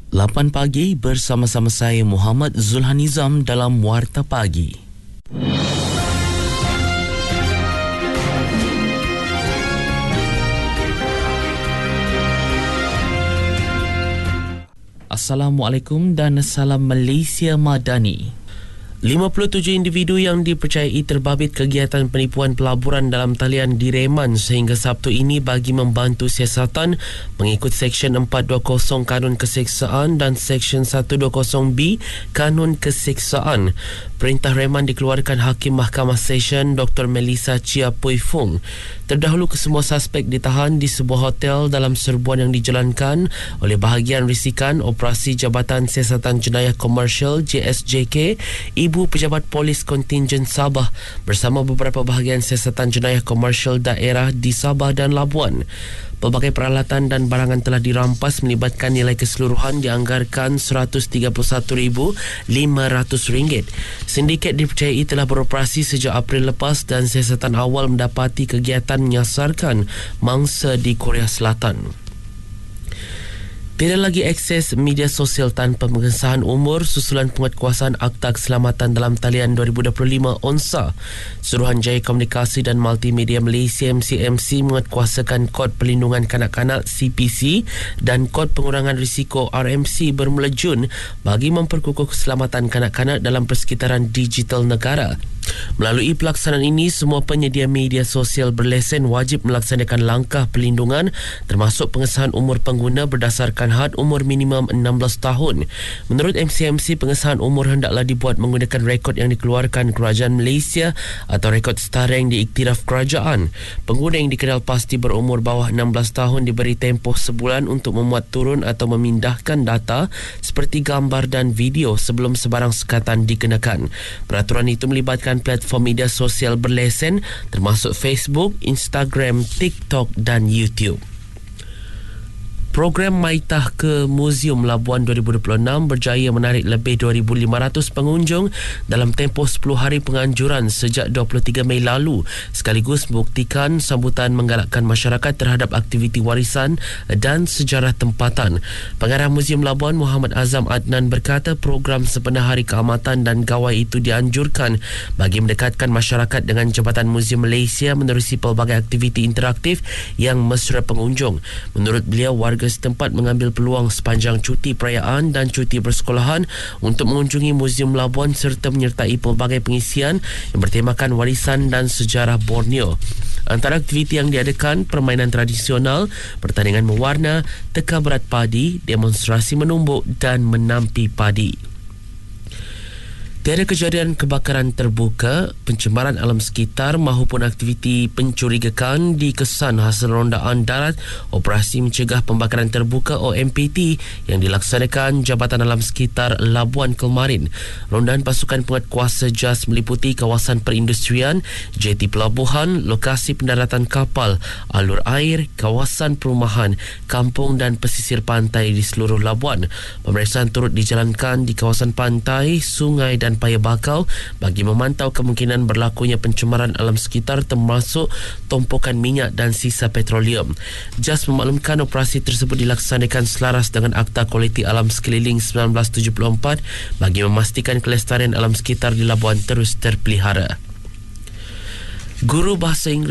8 pagi bersama-sama saya Muhammad Zulhanizam dalam Warta Pagi. Assalamualaikum dan salam Malaysia Madani. 57 individu yang dipercayai terbabit kegiatan penipuan pelaburan dalam talian direman sehingga Sabtu ini bagi membantu siasatan mengikut Seksyen 420 Kanun Keseksaan dan Seksyen 120B Kanun Keseksaan. Perintah reman dikeluarkan Hakim Mahkamah Session Dr. Melissa Chia Pui Fung. Terdahulu kesemua suspek ditahan di sebuah hotel dalam serbuan yang dijalankan oleh Bahagian Risikan Operasi Jabatan Siasatan Jenayah Komersial JSJK, Ibu Pejabat Polis Kontingen Sabah bersama beberapa bahagian siasatan jenayah komersial daerah di Sabah dan Labuan. Pelbagai peralatan dan barangan telah dirampas melibatkan nilai keseluruhan dianggarkan RM131,500. Sindiket dipercayai telah beroperasi sejak April lepas dan siasatan awal mendapati kegiatan menyasarkan mangsa di Korea Selatan. Tidak lagi akses media sosial tanpa pengesahan umur susulan penguatkuasaan Akta Keselamatan dalam Talian 2025 ONSA. Suruhanjaya Komunikasi dan Multimedia Malaysia MCMC menguatkuasakan Kod Perlindungan Kanak-kanak CPC dan Kod Pengurangan Risiko RMC bermula Jun bagi memperkukuh keselamatan kanak-kanak dalam persekitaran digital negara. Melalui pelaksanaan ini, semua penyedia media sosial berlesen wajib melaksanakan langkah perlindungan termasuk pengesahan umur pengguna berdasarkan had umur minimum 16 tahun. Menurut MCMC, pengesahan umur hendaklah dibuat menggunakan rekod yang dikeluarkan Kerajaan Malaysia atau rekod setara yang diiktiraf kerajaan. Pengguna yang dikenal pasti berumur bawah 16 tahun diberi tempoh sebulan untuk memuat turun atau memindahkan data seperti gambar dan video sebelum sebarang sekatan dikenakan. Peraturan itu melibatkan platform media sosial berlesen termasuk Facebook, Instagram, TikTok dan YouTube. Program Maitah ke Muzium Labuan 2026 berjaya menarik lebih 2,500 pengunjung dalam tempoh 10 hari penganjuran sejak 23 Mei lalu, sekaligus membuktikan sambutan menggalakkan masyarakat terhadap aktiviti warisan dan sejarah tempatan. Pengarah Muzium Labuan Muhammad Azam Adnan berkata program sepenuh hari keamatan dan gawai itu dianjurkan bagi mendekatkan masyarakat dengan Jabatan Muzium Malaysia menerusi pelbagai aktiviti interaktif yang mesra pengunjung. Menurut beliau, warga setempat mengambil peluang sepanjang cuti perayaan dan cuti persekolahan untuk mengunjungi Muzium Labuan serta menyertai pelbagai pengisian yang bertemakan warisan dan sejarah Borneo. Antara aktiviti yang diadakan, permainan tradisional, pertandingan mewarna, teka berat padi, demonstrasi menumbuk dan menampi padi. Tiada kejadian kebakaran terbuka, pencemaran alam sekitar maupun aktiviti pencurigakan dikesan hasil rondaan darat Operasi Mencegah Pembakaran Terbuka OMPT yang dilaksanakan Jabatan Alam Sekitar Labuan kemarin. Rondaan pasukan penguatkuasa JAS meliputi kawasan perindustrian, jeti pelabuhan, lokasi pendaratan kapal, alur air, kawasan perumahan, kampung dan pesisir pantai di seluruh Labuan. Pemeriksaan turut dijalankan di kawasan pantai, sungai dan paya bakau bagi memantau kemungkinan berlakunya pencemaran alam sekitar termasuk tumpukan minyak dan sisa petroleum. JAS memaklumkan operasi tersebut dilaksanakan selaras dengan Akta Kualiti Alam Sekeliling 1974 bagi memastikan kelestarian alam sekitar di Labuan terus terpelihara. Guru Bahasa Inggeris